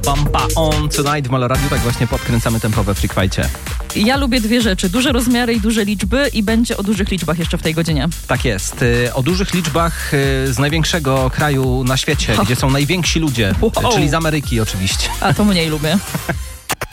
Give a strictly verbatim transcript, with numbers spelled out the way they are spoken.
Bumpa on tonight w Maloradiu. Tak właśnie podkręcamy tempo we Freak Fightcie. Ja lubię dwie rzeczy. Duże rozmiary i duże liczby i będzie o dużych liczbach jeszcze w tej godzinie. Tak jest. O dużych liczbach z największego kraju na świecie, Oh. gdzie są najwięksi ludzie, Wow. czyli z Ameryki oczywiście. A to mniej lubię.